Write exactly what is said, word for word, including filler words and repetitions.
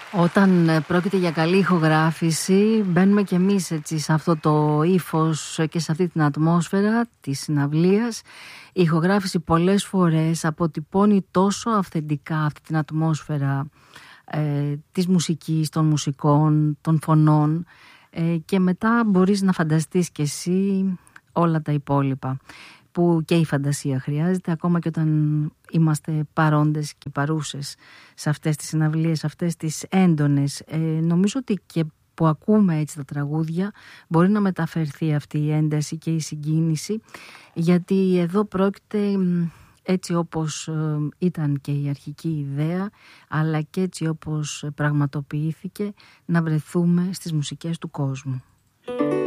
Όταν πρόκειται για καλή ηχογράφηση, μπαίνουμε κι εμείς έτσι σε αυτό το ύφος και σε αυτή την ατμόσφαιρα της συναυλίας. Η ηχογράφηση πολλές φορές αποτυπώνει τόσο αυθεντικά αυτή την ατμόσφαιρα ε, της μουσικής, των μουσικών, των φωνών ε, και μετά μπορείς να φανταστείς κι εσύ όλα τα υπόλοιπα, που και η φαντασία χρειάζεται ακόμα και όταν είμαστε παρόντες και παρούσες σε αυτές τις συναυλίες, αυτές τις έντονες. Ε, νομίζω ότι και που ακούμε έτσι τα τραγούδια μπορεί να μεταφερθεί αυτή η ένταση και η συγκίνηση, γιατί εδώ πρόκειται έτσι όπως ήταν και η αρχική ιδέα, αλλά και έτσι όπως πραγματοποιήθηκε, να βρεθούμε στις μουσικές του κόσμου.